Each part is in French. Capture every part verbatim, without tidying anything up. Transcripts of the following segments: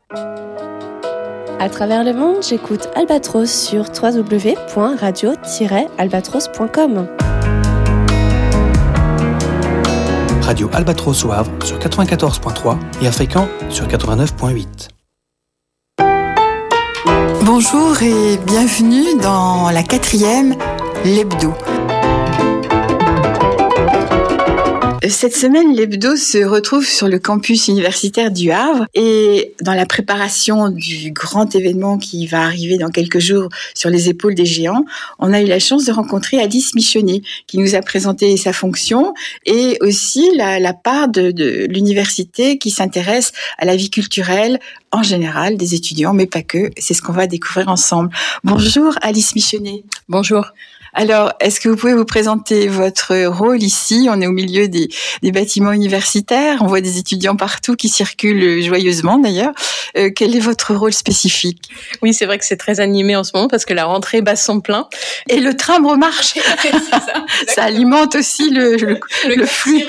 À travers le monde, j'écoute Albatros sur w w w point radio tiret albatros point com. Radio Albatros au Havre sur quatre-vingt-quatorze point trois et à Fécamp sur quatre-vingt-neuf point huit. Bonjour et bienvenue dans la quatrième, l'hebdo. Cette semaine, l'hebdo se retrouve sur le campus universitaire du Havre et dans la préparation du grand événement qui va arriver dans quelques jours sur les épaules des géants, on a eu la chance de rencontrer Alice Michonnet qui nous a présenté sa fonction et aussi la, la part de, de l'université qui s'intéresse à la vie culturelle en général des étudiants, mais pas que. C'est ce qu'on va découvrir ensemble. Bonjour Alice Michonnet. Bonjour. Alors, est-ce que vous pouvez vous présenter votre rôle ici ? On est au milieu des, des bâtiments universitaires, on voit des étudiants partout qui circulent joyeusement d'ailleurs. Euh, quel est votre rôle spécifique ? Oui, c'est vrai que c'est très animé en ce moment parce que la rentrée bat son plein. Et le train remarche. ça, ça alimente aussi le, le, le, le flux.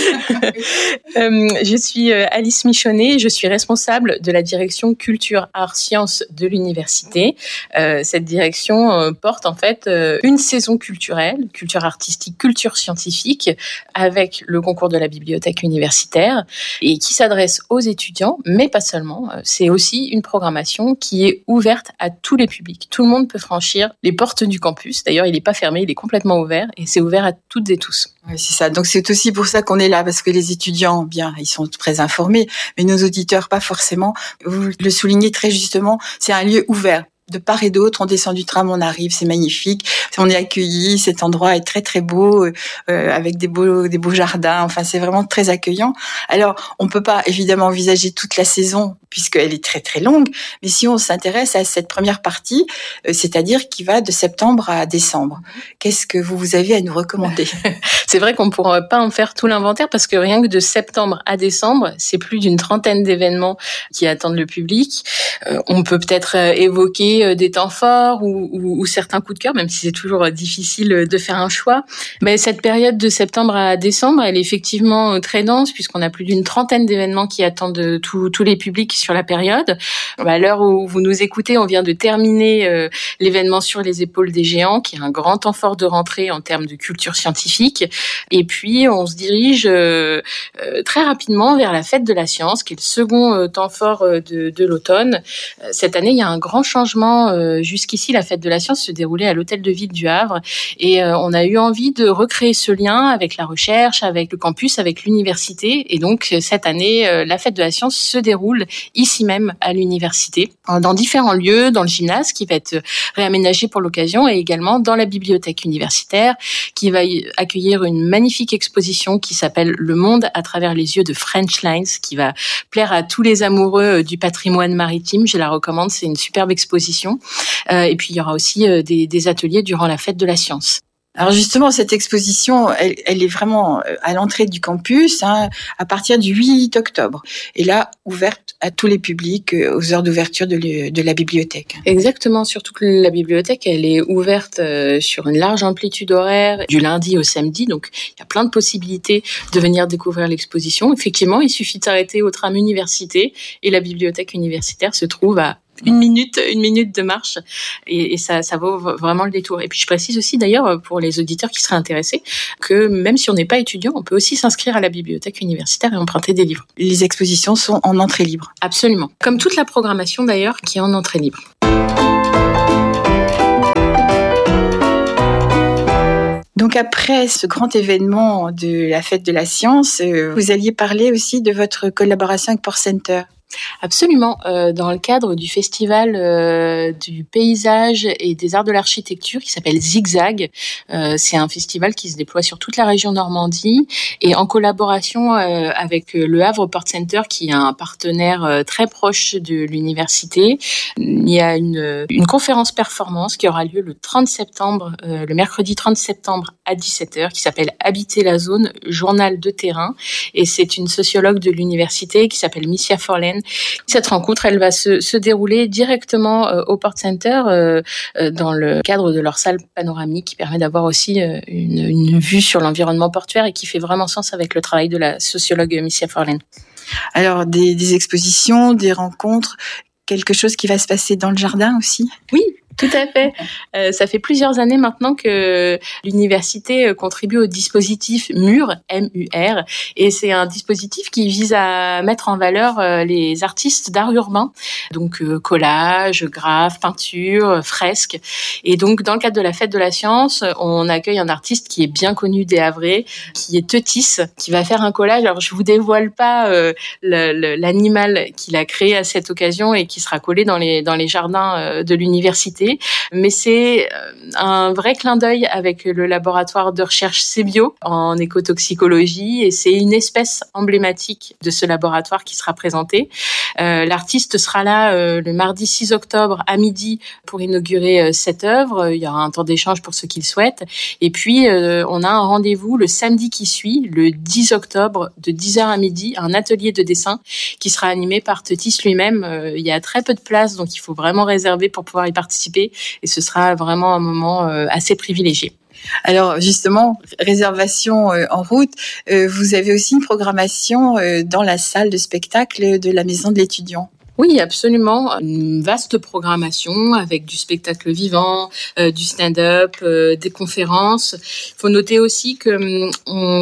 euh, je suis Alice Michonnet, je suis responsable de la direction culture, arts, sciences de l'université. Euh, cette direction euh, porte en fait euh, une saison culturelle, culture artistique, culture scientifique, avec le concours de la bibliothèque universitaire et qui s'adresse aux étudiants, mais pas seulement. C'est aussi une programmation qui est ouverte à tous les publics. Tout le monde peut franchir les portes du campus. D'ailleurs, il n'est pas fermé, il est complètement ouvert et c'est ouvert à toutes et tous. Oui, c'est ça. Donc, c'est aussi pour ça qu'on est là, parce que les étudiants, bien, ils sont très informés, mais nos auditeurs, pas forcément. Vous le soulignez très justement, c'est un lieu ouvert. De part et d'autre, on descend du tram, on arrive, c'est magnifique. On est accueillis, cet endroit est très très beau, euh, avec des beaux des beaux jardins. Enfin, c'est vraiment très accueillant. Alors, on peut pas évidemment envisager toute la saison puisqu'elle est très très longue, mais si on s'intéresse à cette première partie, euh, c'est-à-dire qui va de septembre à décembre, qu'est-ce que vous, vous avez à nous recommander ? C'est vrai qu'on ne pourra pas en faire tout l'inventaire parce que rien que de septembre à décembre, c'est plus d'une trentaine d'événements qui attendent le public. Euh, on peut peut-être évoquer des temps forts ou, ou, ou certains coups de cœur, même si c'est toujours difficile de faire un choix. Mais cette période de septembre à décembre, elle est effectivement très dense puisqu'on a plus d'une trentaine d'événements qui attendent tous tous les publics sur la période. À l'heure où vous nous écoutez, on vient de terminer euh, l'événement sur les épaules des géants, qui est un grand temps fort de rentrée en termes de culture scientifique. Et puis, on se dirige euh, euh, très rapidement vers la fête de la science, qui est le second euh, temps fort euh, de, de l'automne. Euh, cette année, il y a un grand changement. Euh, jusqu'ici, la fête de la science se déroulait à l'hôtel de ville du Havre et euh, on a eu envie de recréer ce lien avec la recherche, avec le campus, avec l'université. Et donc, cette année, euh, la fête de la science se déroule ici même à l'université, dans différents lieux, dans le gymnase qui va être réaménagé pour l'occasion et également dans la bibliothèque universitaire qui va accueillir une magnifique exposition qui s'appelle Le Monde à travers les yeux de French Lines, qui va plaire à tous les amoureux du patrimoine maritime. Je la recommande, c'est une superbe exposition. Euh, et puis, il y aura aussi euh, des, des ateliers durant la fête de la science. Alors justement, cette exposition, elle, elle est vraiment à l'entrée du campus, hein, à partir du huit octobre. Et là, ouverte à tous les publics aux heures d'ouverture de, de la bibliothèque. Exactement, surtout que la bibliothèque, elle est ouverte euh, sur une large amplitude horaire, du lundi au samedi. Donc, il y a plein de possibilités de venir découvrir l'exposition. Effectivement, il suffit de s'arrêter au tram université et la bibliothèque universitaire se trouve à une minute, une minute de marche et, et ça, ça vaut vraiment le détour. Et puis je précise aussi d'ailleurs pour les auditeurs qui seraient intéressés que même si on n'est pas étudiant, on peut aussi s'inscrire à la bibliothèque universitaire et emprunter des livres. Les expositions sont en entrée libre. Absolument. Comme toute la programmation d'ailleurs qui est en entrée libre. Donc après ce grand événement de la fête de la science, vous alliez parler aussi de votre collaboration avec Port Center. Absolument. Euh, dans le cadre du festival euh, du paysage et des arts de l'architecture qui s'appelle Zigzag, euh, c'est un festival qui se déploie sur toute la région Normandie et en collaboration euh, avec le Havre Port Center qui est un partenaire euh, très proche de l'université. Il y a une, une conférence performance qui aura lieu le trente septembre, euh, le mercredi trente septembre à dix-sept heures qui s'appelle Habiter la zone, journal de terrain, et c'est une sociologue de l'université qui s'appelle Missia Forlen. Cette rencontre, elle va se, se dérouler directement euh, au Port Center euh, euh, dans le cadre de leur salle panoramique qui permet d'avoir aussi euh, une, une vue sur l'environnement portuaire et qui fait vraiment sens avec le travail de la sociologue Missia Forlen. Alors, des, des expositions, des rencontres, quelque chose qui va se passer dans le jardin aussi? Oui. Tout à fait. Euh, ça fait plusieurs années maintenant que l'université contribue au dispositif MUR, M U R, et c'est un dispositif qui vise à mettre en valeur euh, les artistes d'art urbain, donc euh, collage, graphe, peinture, fresque. Et donc, dans le cadre de la Fête de la Science, on accueille un artiste qui est bien connu des Havrais, qui est Teutis, qui va faire un collage. Alors, je vous dévoile pas euh, le, le, l'animal qu'il a créé à cette occasion et qui sera collé dans les, dans les jardins euh, de l'université. Mais c'est un vrai clin d'œil avec le laboratoire de recherche CEBIO en écotoxicologie et c'est une espèce emblématique de ce laboratoire qui sera présentée. Euh, l'artiste sera là euh, le mardi six octobre à midi pour inaugurer euh, cette œuvre. Il y aura un temps d'échange pour ceux qui le souhaitent. Et puis, euh, on a un rendez-vous le samedi qui suit, le dix octobre, de dix heures à midi, un atelier de dessin qui sera animé par Teutis lui-même. Euh, il y a très peu de place, donc il faut vraiment réserver pour pouvoir y participer. Et ce sera vraiment un moment euh, assez privilégié. Alors justement, réservation euh, en route, euh, vous avez aussi une programmation euh, dans la salle de spectacle de la Maison de l'Étudiant. Oui, absolument. Une vaste programmation avec du spectacle vivant, euh, du stand-up, euh, des conférences. Il faut noter aussi que hum,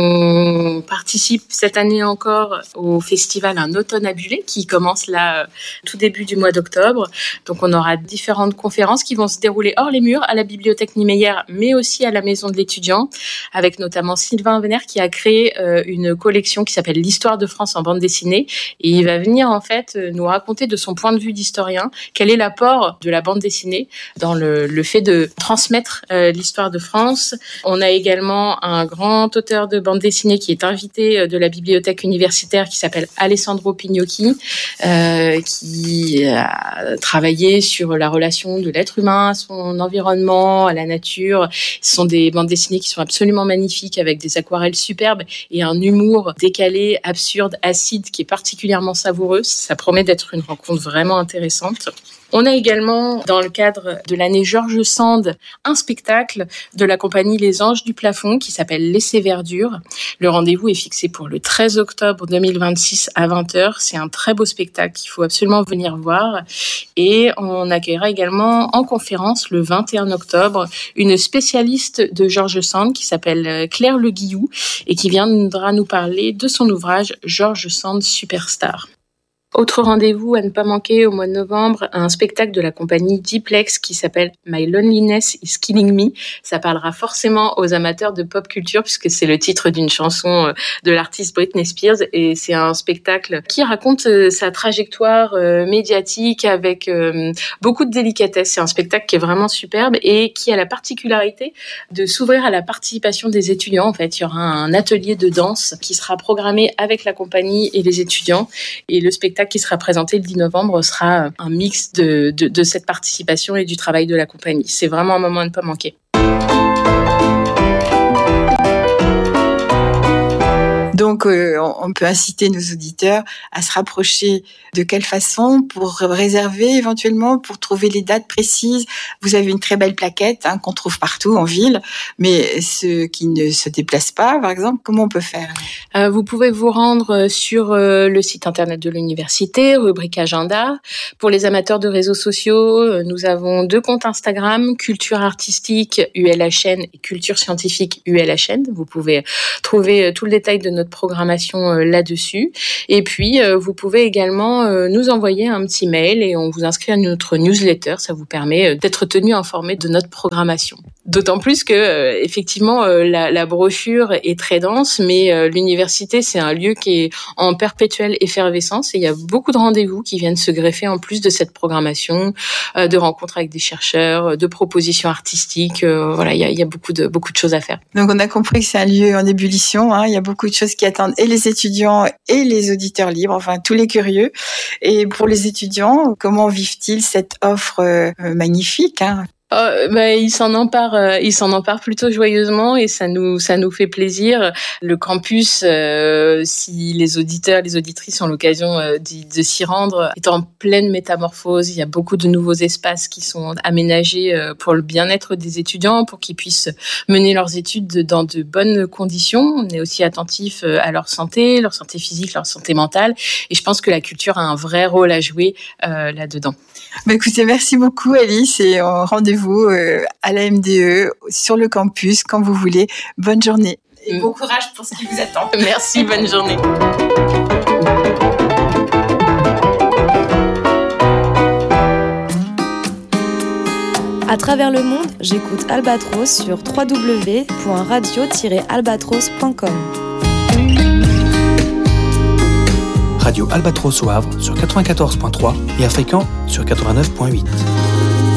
on participe cette année encore au festival Un automne à Buller qui commence là euh, tout début du mois d'octobre. Donc on aura différentes conférences qui vont se dérouler hors les murs à la bibliothèque Niemeyer, mais aussi à la Maison de l'Étudiant, avec notamment Sylvain Venner qui a créé euh, une collection qui s'appelle l'Histoire de France en bande dessinée et il va venir en fait nous raconter de son point de vue d'historien, quel est l'apport de la bande dessinée dans le, le fait de transmettre euh, l'histoire de France. On a également un grand auteur de bande dessinée qui est invité de la bibliothèque universitaire qui s'appelle Alessandro Pignocchi, euh, qui a travaillé sur la relation de l'être humain à son environnement, à la nature. Ce sont des bandes dessinées qui sont absolument magnifiques avec des aquarelles superbes et un humour décalé, absurde, acide qui est particulièrement savoureux. Ça promet d'être une rencontre vraiment intéressante. On a également, dans le cadre de l'année Georges Sand, un spectacle de la compagnie Les Anges du Plafond qui s'appelle Laisser verdure. Le rendez-vous est fixé pour le treize octobre deux mille vingt-six à vingt heures. C'est un très beau spectacle qu'il faut absolument venir voir. Et on accueillera également en conférence le vingt et un octobre une spécialiste de Georges Sand qui s'appelle Claire Le Guillou et qui viendra nous parler de son ouvrage Georges Sand Superstar. Autre rendez-vous à ne pas manquer au mois de novembre, un spectacle de la compagnie Diplex qui s'appelle My Loneliness is Killing Me. Ça parlera forcément aux amateurs de pop culture puisque c'est le titre d'une chanson de l'artiste Britney Spears et c'est un spectacle qui raconte sa trajectoire médiatique avec beaucoup de délicatesse. C'est un spectacle qui est vraiment superbe et qui a la particularité de s'ouvrir à la participation des étudiants. En fait, il y aura un atelier de danse qui sera programmé avec la compagnie et les étudiants et le spectacle qui sera présenté le dix novembre sera un mix de, de, de cette participation et du travail de la compagnie. C'est vraiment un moment à ne pas manquer. Donc, euh, on peut inciter nos auditeurs à se rapprocher. De quelle façon? Pour réserver éventuellement, pour trouver les dates précises. Vous avez une très belle plaquette hein, qu'on trouve partout en ville, mais ceux qui ne se déplacent pas, par exemple, comment on peut faire? euh, Vous pouvez vous rendre sur euh, le site internet de l'université, rubrique agenda. Pour les amateurs de réseaux sociaux, nous avons deux comptes Instagram, Culture Artistique U L H N et Culture Scientifique U L H N. Vous pouvez trouver tout le détail de notre programmation euh, là-dessus. Et puis, euh, vous pouvez également euh, nous envoyer un petit mail et on vous inscrit à notre newsletter. Ça vous permet euh, d'être tenu informé de notre programmation. D'autant plus que, euh, effectivement, euh, la, la brochure est très dense, mais euh, l'université, c'est un lieu qui est en perpétuelle effervescence et il y a beaucoup de rendez-vous qui viennent se greffer en plus de cette programmation, euh, de rencontres avec des chercheurs, de propositions artistiques. Euh, voilà, il y a, il y a beaucoup de, beaucoup de choses à faire. Donc, on a compris que c'est un lieu en ébullition. Hein. Il y a beaucoup de choses qui attendent et les étudiants et les auditeurs libres, enfin tous les curieux. Et pour les étudiants, comment vivent-ils cette offre euh, magnifique hein? Euh, bah, il s'en empare, euh, il s'en empare plutôt joyeusement et ça nous, ça nous fait plaisir. Le campus, euh, si les auditeurs, les auditrices ont l'occasion euh, de, de s'y rendre, est en pleine métamorphose. Il y a beaucoup de nouveaux espaces qui sont aménagés euh, pour le bien-être des étudiants, pour qu'ils puissent mener leurs études dans de bonnes conditions. On est aussi attentif à leur santé, leur santé physique, leur santé mentale. Et je pense que la culture a un vrai rôle à jouer euh, là-dedans. Bah écoutez, merci beaucoup Alice et euh, rendez-vous euh, à la M D E sur le campus quand vous voulez. Bonne journée et mmh. bon courage pour ce qui vous attend. Merci, bonne journée. À travers le monde, j'écoute Albatros sur w w w point radio tiret albatros point com. Radio Albatros au Havre sur quatre-vingt-quatorze point trois et à Fécamp sur quatre-vingt-neuf point huit.